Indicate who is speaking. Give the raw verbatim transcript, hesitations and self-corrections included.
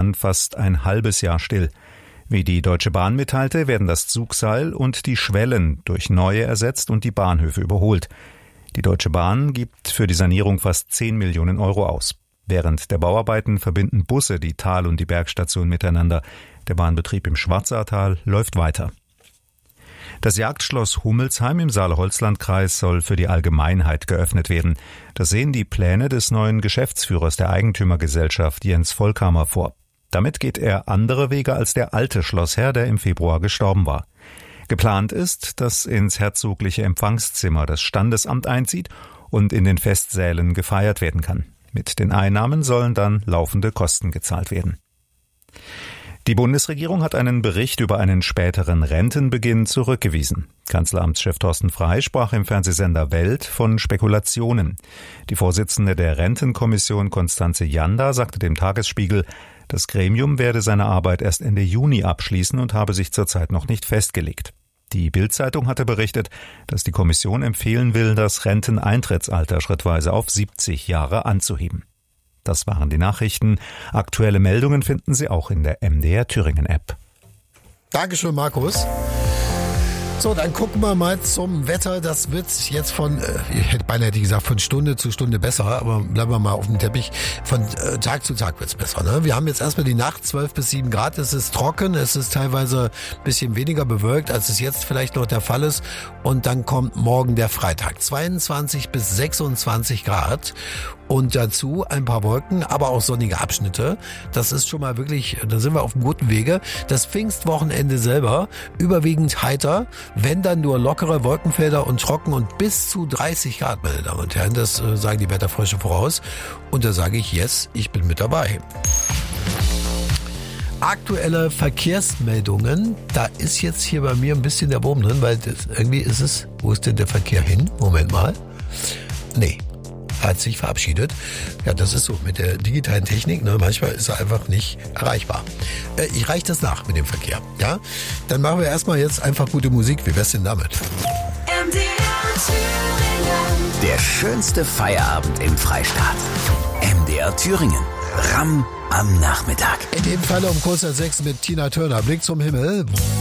Speaker 1: stand fast ein halbes Jahr still. Wie die Deutsche Bahn mitteilte, werden das Zugseil und die Schwellen durch neue ersetzt und die Bahnhöfe überholt. Die Deutsche Bahn gibt für die Sanierung fast zehn Millionen Euro aus. Während der Bauarbeiten verbinden Busse die Tal- und die Bergstation miteinander. Der Bahnbetrieb im Schwarzahrtal läuft weiter. Das Jagdschloss Hummelsheim im Saale-Holzland-Kreis soll für die Allgemeinheit geöffnet werden. Das sehen die Pläne des neuen Geschäftsführers der Eigentümergesellschaft, Jens Volkamer, vor. Damit geht er andere Wege als der alte Schlossherr, der im Februar gestorben war. Geplant ist, dass ins herzogliche Empfangszimmer das Standesamt einzieht und in den Festsälen gefeiert werden kann. Mit den Einnahmen sollen dann laufende Kosten gezahlt werden. Die Bundesregierung hat einen Bericht über einen späteren Rentenbeginn zurückgewiesen. Kanzleramtschef Thorsten Frey sprach im Fernsehsender Welt von Spekulationen. Die Vorsitzende der Rentenkommission Constanze Janda sagte dem Tagesspiegel, das Gremium werde seine Arbeit erst Ende Juni abschließen und habe sich zurzeit noch nicht festgelegt. Die Bild-Zeitung hatte berichtet, dass die Kommission empfehlen will, das Renteneintrittsalter schrittweise auf siebzig Jahre anzuheben. Das waren die Nachrichten. Aktuelle Meldungen finden Sie auch in der M D R Thüringen App.
Speaker 2: Dankeschön, Markus. So, dann gucken wir mal zum Wetter. Das wird jetzt von, äh, ich hätte beinahe gesagt, von Stunde zu Stunde besser, aber bleiben wir mal auf dem Teppich. Von äh, Tag zu Tag wird's besser. Ne? Wir haben jetzt erstmal die Nacht zwölf bis sieben Grad. Es ist trocken, es ist teilweise ein bisschen weniger bewölkt, als es jetzt vielleicht noch der Fall ist. Und dann kommt morgen der Freitag. zweiundzwanzig bis sechsundzwanzig Grad. Und dazu ein paar Wolken, aber auch sonnige Abschnitte. Das ist schon mal wirklich, da sind wir auf einem guten Wege. Das Pfingstwochenende selber überwiegend heiter, wenn dann nur lockere Wolkenfelder und trocken und bis zu dreißig Grad, meine Damen und Herren. Das äh, sagen die Wetterfrösche voraus. Und da sage ich, yes, ich bin mit dabei. Aktuelle Verkehrsmeldungen, da ist jetzt hier bei mir ein bisschen der Wurm drin, weil das, irgendwie ist es, wo ist denn der Verkehr hin? Moment mal. Nee. Hat sich verabschiedet. Ja, das ist so mit der digitalen Technik. Ne? Manchmal ist er einfach nicht erreichbar. Äh, ich reiche das nach mit dem Verkehr. Ja, dann machen wir erstmal jetzt einfach gute Musik. Wie wär's denn damit?
Speaker 3: M D R Thüringen.
Speaker 4: Der schönste Feierabend im Freistaat. M D R Thüringen. Ramm am Nachmittag.
Speaker 2: In dem Fall um kurz nach sechs mit Tina Turner. Blick zum Himmel.